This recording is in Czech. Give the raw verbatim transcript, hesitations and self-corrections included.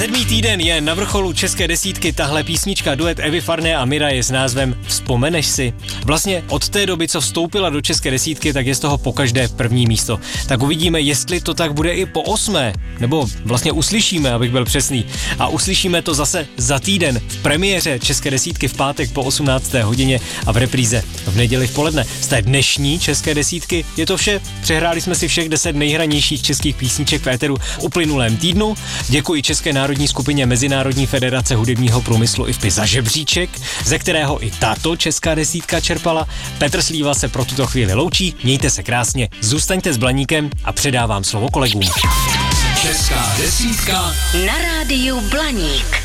Sedmý týden je na vrcholu české desítky tahle písnička duet Evy Farné a Miraje s názvem Vzpomeneš si. Vlastně od té doby, co vstoupila do české desítky, tak je z toho pokaždé první místo. Tak uvidíme, jestli to tak bude i po osmé, nebo vlastně uslyšíme, abych byl přesný. A uslyšíme to zase za týden v premiéře české desítky v pátek po osmnácté hodině a v repríze v neděli v poledne. Z té dnešní české desítky je to vše. Přehráli jsme si všech deset nejhranějších českých písniček v éteru v uplynulém týdnu. Děkuji České národní skupině Mezinárodní federace hudebního průmyslu I F P I za žebříček, ze kterého i tato česká desítka čerpala. Petr Slíva se pro tuto chvíli loučí. Mějte se krásně, zůstaňte s Blaníkem a předávám slovo kolegům. Česká desítka na rádiu Blaník.